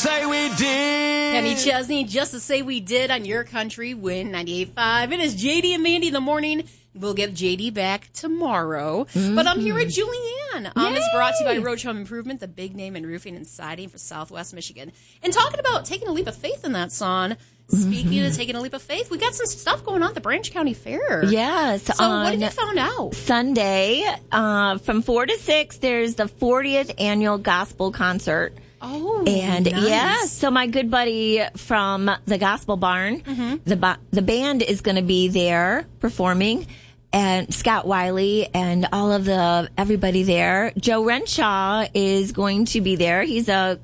say we did. Kenny Chesney, Just to Say We Did on your country, Win 98.5. It is JD and Mandy in the morning. We'll get JD back tomorrow. Mm-hmm. But I'm here with Julianne. It's brought to you by Roach Home Improvement, the big name in roofing and siding for Southwest Michigan. And talking about taking a leap of faith in that song, speaking of taking a leap of faith, we got some stuff going on at the Branch County Fair. Yes. So what have you found out? Sunday, from 4 to 6, there's the 40th annual gospel concert. Oh, and nice. Yeah, so my good buddy from the Gospel Barn, the band is going to be there performing, and Scott Wiley and all of everybody there. Joe Renshaw is going to be there. He's a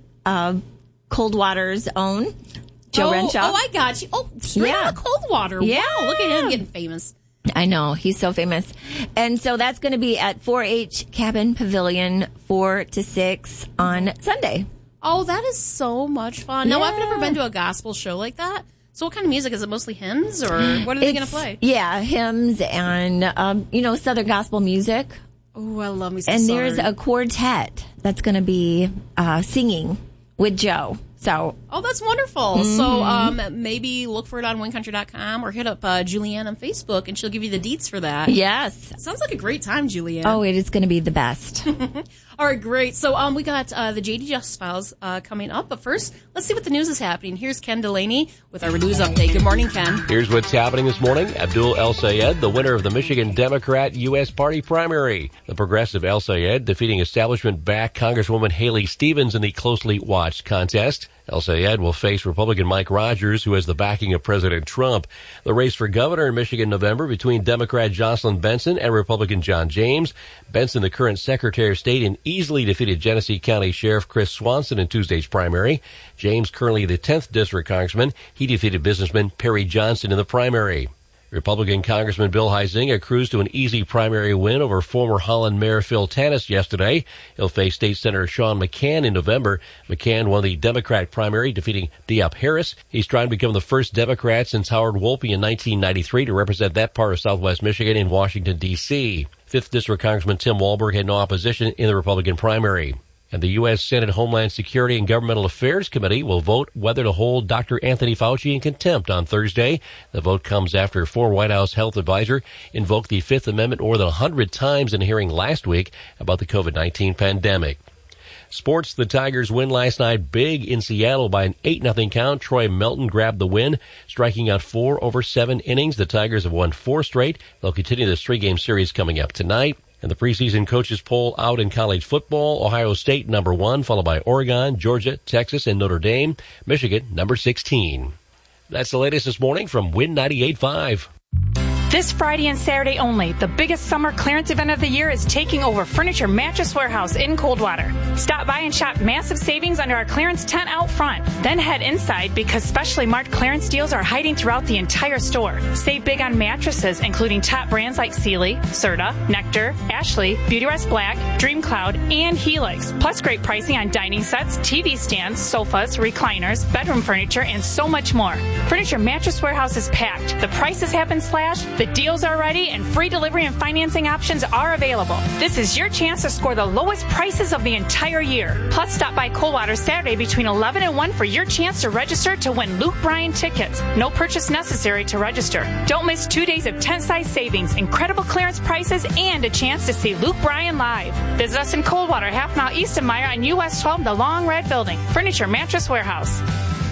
Coldwater's own. Joe Renshaw. Oh, I got you. Oh, straight out of Coldwater. Yeah. Wow, look at him getting famous. I know. He's so famous. And so that's going to be at 4-H Cabin Pavilion, 4 to 6 on Sunday. Oh, that is so much fun. Yeah. Now, I've never been to a gospel show like that. So what kind of music? Is it mostly hymns, or what are they going to play? Yeah, hymns and, Southern gospel music. Oh, I love me some And Southern. there's a quartet that's going to be singing with Joe. So, that's wonderful. So maybe look for it on wincountry.com or hit up Julianne on Facebook, and she'll give you the deets for that. Yes. Sounds like a great time, Julianne. Oh, it is going to be the best. All right, great. So we got the JD Justice Files coming up. But first, let's see what the news is happening. Here's Ken Delaney with our news update. Good morning, Ken. Here's what's happening this morning. Abdul El-Sayed, the winner of the Michigan Democrat U.S. Party primary. The progressive El-Sayed defeating establishment-backed Congresswoman Haley Stevens in the closely watched contest. El-Sayed will face Republican Mike Rogers, who has the backing of President Trump. The race for governor in Michigan in November between Democrat Jocelyn Benson and Republican John James. Benson, the current Secretary of State, and easily defeated Genesee County Sheriff Chris Swanson in Tuesday's primary. James, currently the 10th District Congressman, he defeated businessman Perry Johnson in the primary. Republican Congressman Bill Huizenga cruised to an easy primary win over former Holland Mayor Phil Tanis yesterday. He'll face State Senator Sean McCann in November. McCann won the Democrat primary, defeating Diop Harris. He's trying to become the first Democrat since Howard Wolpe in 1993 to represent that part of Southwest Michigan in Washington, D.C. 5th District Congressman Tim Walberg had no opposition in the Republican primary. And the U.S. Senate Homeland Security and Governmental Affairs Committee will vote whether to hold Dr. Anthony Fauci in contempt on Thursday. The vote comes after former White House health advisor invoked the Fifth Amendment more than 100 times in a hearing last week about the COVID-19 pandemic. Sports, the Tigers win last night big in Seattle by an 8-0 count. Troy Melton grabbed the win, striking out 4 over 7 innings. The Tigers have won 4 straight. They'll continue this 3-game series coming up tonight. And the preseason coaches poll out in college football. Ohio State, number 1, followed by Oregon, Georgia, Texas, and Notre Dame. Michigan, number 16. That's the latest this morning from Win 98.5. This Friday and Saturday only, the biggest summer clearance event of the year is taking over Furniture Mattress Warehouse in Coldwater. Stop by and shop massive savings under our clearance tent out front. Then head inside because specially marked clearance deals are hiding throughout the entire store. Save big on mattresses, including top brands like Sealy, Serta, Nectar, Ashley, Beautyrest Black, DreamCloud, and Helix. Plus great pricing on dining sets, TV stands, sofas, recliners, bedroom furniture, and so much more. Furniture Mattress Warehouse is packed. The prices have been slashed. The deals are ready and free delivery and financing options are available. This is your chance to score the lowest prices of the entire year. Plus, stop by Coldwater Saturday between 11 and 1 for your chance to register to win Luke Bryan tickets. No purchase necessary to register. Don't miss 2 days of tent-size savings, incredible clearance prices, and a chance to see Luke Bryan live. Visit us in Coldwater, half mile east of Meyer on US 12, the Long Red Building. Furniture Mattress Warehouse.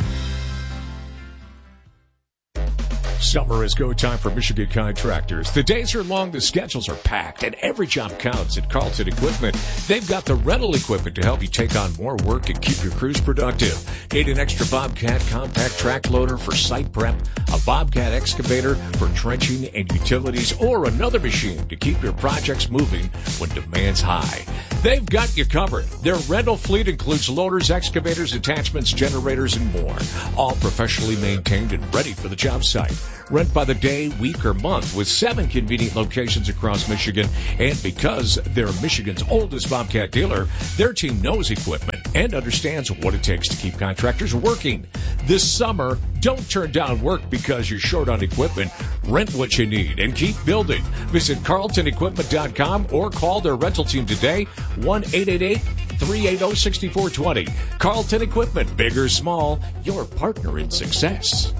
Summer is go time for Michigan contractors. The days are long, the schedules are packed, and every job counts at Carlton Equipment. They've got the rental equipment to help you take on more work and keep your crews productive. Need an extra Bobcat compact track loader for site prep, a Bobcat excavator for trenching and utilities, or another machine to keep your projects moving when demand's high. They've got you covered. Their rental fleet includes loaders, excavators, attachments, generators, and more. All professionally maintained and ready for the job site. Rent by the day, week, or month with 7 convenient locations across Michigan. And because they're Michigan's oldest Bobcat dealer, their team knows equipment and understands what it takes to keep contractors working. This summer, don't turn down work because you're short on equipment. Rent what you need and keep building. Visit CarltonEquipment.com or call their rental team today, 1-888 888-380-6420. Carlton Equipment, big or small, your partner in success.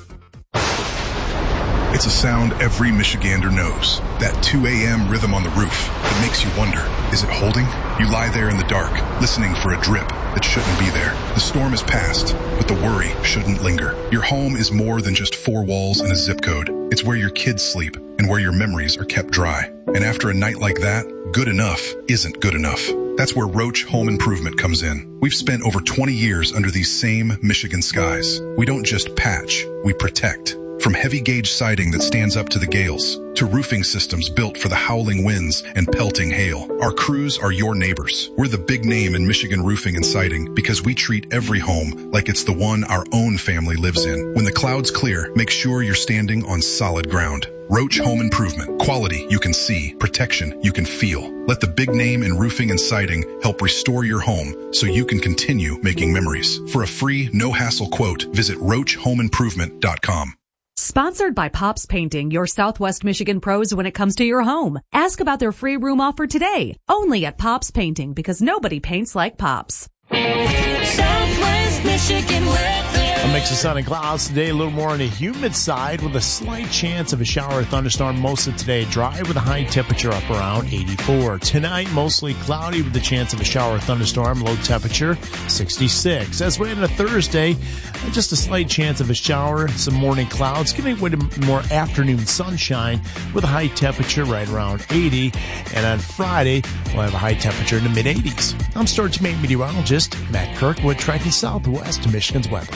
It's a sound every Michigander knows. That 2 a.m. rhythm on the roof that makes you wonder, is it holding? You lie there in the dark, listening for a drip that shouldn't be there. The storm has passed, but the worry shouldn't linger. Your home is more than just 4 walls and a zip code. It's where your kids sleep and where your memories are kept dry. And after a night like that, good enough isn't good enough. That's where Roach Home Improvement comes in. We've spent over 20 years under these same Michigan skies. We don't just patch, we protect. From heavy gauge siding that stands up to the gales, to roofing systems built for the howling winds and pelting hail, our crews are your neighbors. We're the big name in Michigan roofing and siding because we treat every home like it's the one our own family lives in. When the clouds clear, make sure you're standing on solid ground. Roach Home Improvement. Quality you can see, protection you can feel. Let the big name in roofing and siding help restore your home so you can continue making memories. For a free, no-hassle quote, visit roachhomeimprovement.com. Sponsored by Pops Painting, your Southwest Michigan pros when it comes to your home. Ask about their free room offer today, only at Pops Painting, because nobody paints like Pops. Southwest Michigan weather. A mix of sun and clouds today, a little more on the humid side with a slight chance of a shower or thunderstorm most of today. Dry with a high temperature up around 84. Tonight, mostly cloudy with a chance of a shower or thunderstorm. Low temperature 66. As we head into Thursday, just a slight chance of a shower, some morning clouds, giving way to more afternoon sunshine with a high temperature right around 80. And on Friday, we'll have a high temperature in the mid-80s. I'm Storage Maine meteorologist Matt Kirkwood, tracking Southwest Michigan's weather.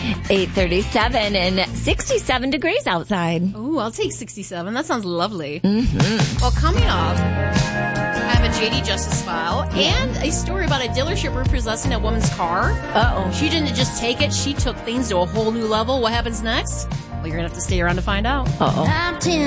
8:37 and 67 degrees outside. Ooh, I'll take 67. That sounds lovely. Mm-hmm. Well, coming up, I have a JD Justice file and a story about a dealership repossessing a woman's car. Uh-oh. She didn't just take it, she took things to a whole new level. What happens next? Well, you're going to have to stay around to find out. Uh-oh.